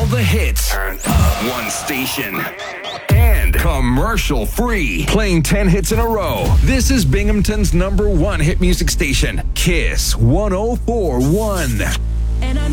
the hits. Turn up. One station. And commercial free. Playing 10 hits in a row. This is Binghamton's #1 hit music station. Kiss 104.1.